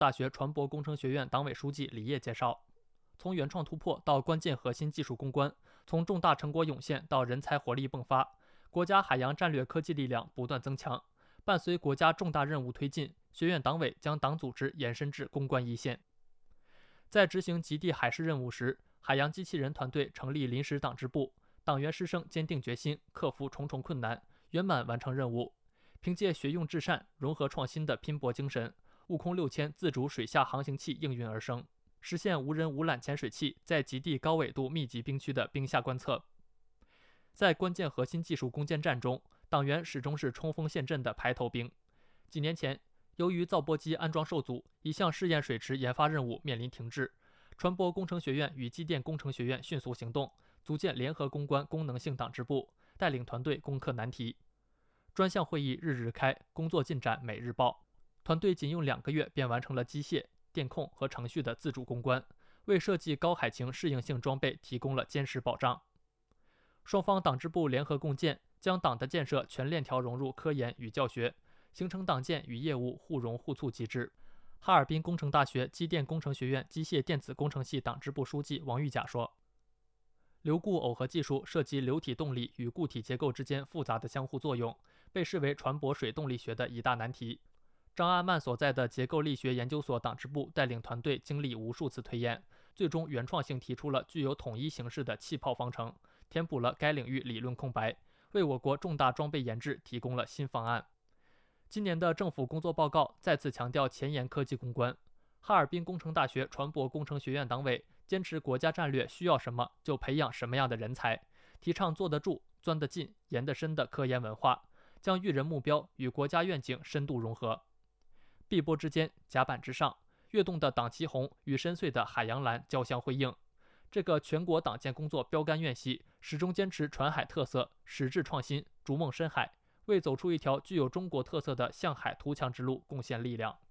大学传播工程学院党委书记李烨介绍，从原创突破到关键核心技术攻关，从重大成果涌现到人才活力迸发，国家海洋战略科技力量不断增强。伴随国家重大任务推进，学院党委将党组织延伸至攻关一线。在执行极地海事任务时，海洋机器人团队成立临时党支部，党员师生坚定决心，克服重重困难，圆满完成任务。凭借学用至善、融合创新的拼搏精神，悟空6000自主水下航行器应运而生，实现无人无缆潜水器在极地高纬度密集冰区的冰下观测。在关键核心技术攻坚战中，党员始终是冲锋陷阵的排头兵。几年前，由于造波机安装受阻，一项试验水池研发任务面临停滞。传播工程学院与机电工程学院迅速行动，组建联合攻关功能性党支部，带领团队攻克难题。专项会议日日开，工作进展每日报。团队仅用2个月便完成了机械、电控和程序的自主攻关，为设计高海情适应性装备提供了坚实保障。双方党支部联合共建，将党的建设全链条融入科研与教学，形成党建与业务互融互促机制。哈尔滨工程大学机电工程学院机械电子工程系党支部书记王玉甲说，流固耦合技术涉及流体动力与固体结构之间复杂的相互作用，被视为船舶水动力学的一大难题。张阿曼所在的结构力学研究所党支部带领团队经历无数次推演，最终原创性提出了具有统一形式的气泡方程，填补了该领域理论空白，为我国重大装备研制提供了新方案。今年的政府工作报告再次强调前沿科技攻关。哈尔滨工程大学船舶工程学院党委坚持国家战略需要什么就培养什么样的人才，提倡坐得住、钻得进、研得深的科研文化，将育人目标与国家愿景深度融合。碧波之间，甲板之上，跃动的党旗红与深邃的海洋蓝交相辉映。这个全国党建工作标杆院系始终坚持船海特色，矢志创新，逐梦深海，为走出一条具有中国特色的向海图强之路贡献力量。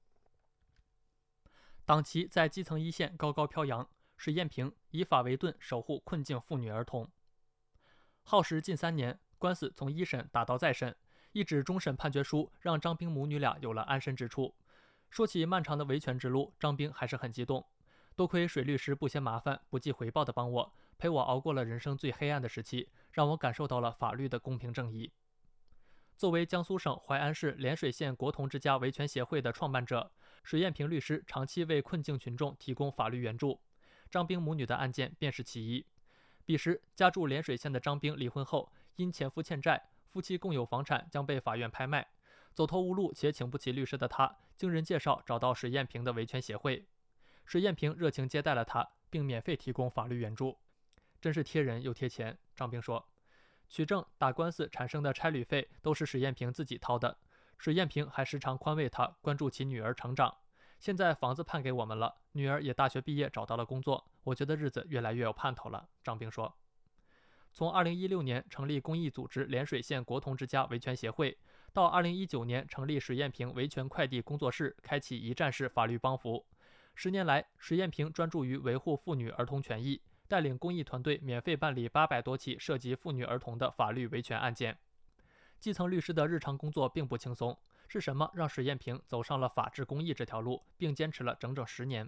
党旗在基层一线高高飘扬，水艳萍以法为盾，守护困境妇女儿童。耗时近3年，官司从1审打到再审，一纸终审判决书让张冰母女俩有了安身之处。说起漫长的维权之路，张冰还是很激动。多亏水律师不嫌麻烦、不计回报的帮我，陪我熬过了人生最黑暗的时期，让我感受到了法律的公平正义。作为江苏省淮安市涟水县国童之家维权协会的创办者，水艳萍律师长期为困境群众提供法律援助。张冰母女的案件便是其一。彼时家住涟水县的张冰离婚后，因前夫欠债，夫妻共有房产将被法院拍卖。走投无路且请不起律师的他，经人介绍找到水艳萍的维权协会。水艳萍热情接待了他，并免费提供法律援助。真是贴人又贴钱，张冰说。取证、打官司产生的差旅费都是水艳萍自己掏的，水艳萍还时常宽慰他，关注其女儿成长。现在房子判给我们了，女儿也大学毕业找到了工作，我觉得日子越来越有盼头了，张冰说。从2016年成立公益组织涟水县国童之家维权协会，到2019年成立水艳萍维权快递工作室，开启一站式法律帮扶。10年来，水艳萍专注于维护妇女儿童权益，带领公益团队免费办理800多起涉及妇女儿童的法律维权案件。基层律师的日常工作并不轻松，是什么让水艳萍走上了法治公益这条路，并坚持了整整10年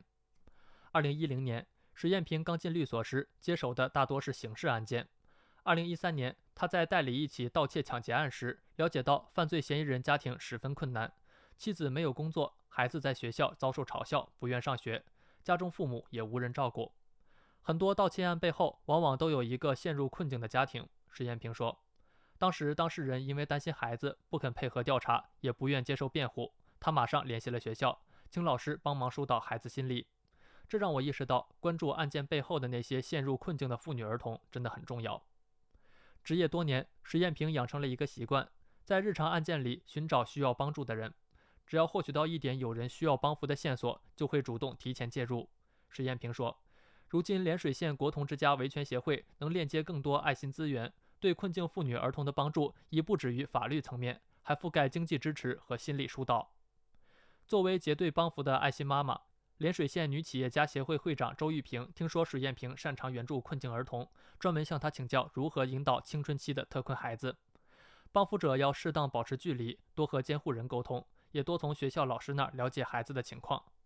？2010年，水艳萍刚进律所时，接手的大多是刑事案件。2013年，他在代理一起盗窃抢劫案时，了解到犯罪嫌疑人家庭十分困难，妻子没有工作，孩子在学校遭受嘲笑，不愿上学，家中父母也无人照顾。很多盗窃案背后，往往都有一个陷入困境的家庭。水艳萍说，当时当事人因为担心孩子，不肯配合调查，也不愿接受辩护，他马上联系了学校，请老师帮忙疏导孩子心理。这让我意识到，关注案件背后的那些陷入困境的妇女儿童真的很重要。执业多年，水艳萍养成了一个习惯，在日常案件里寻找需要帮助的人，只要获取到一点有人需要帮扶的线索，就会主动提前介入。水艳萍说，如今涟水县国童之家维权协会能链接更多爱心资源，对困境妇女儿童的帮助已不止于法律层面，还覆盖经济支持和心理疏导。作为结对帮扶的爱心妈妈，涟水县女企业家协会会长周玉萍听说水艳萍擅长援助困境儿童，专门向她请教如何引导青春期的特困孩子。帮扶者要适当保持距离，多和监护人沟通， 也多从学校老师那儿了解孩子的情况。